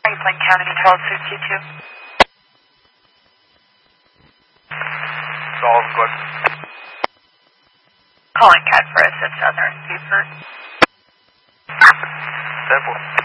Franklin County 12222. Solve good. Calling CAD for us at Southern Buford. Simple.